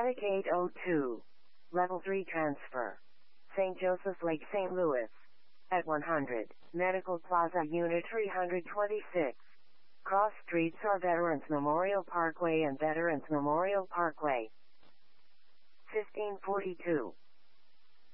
Lake 802. Level 3 transfer. St. Joseph's Lake, St. Louis. At 100, Medical Plaza Unit 326. Cross streets are Veterans Memorial Parkway and Veterans Memorial Parkway. 1542.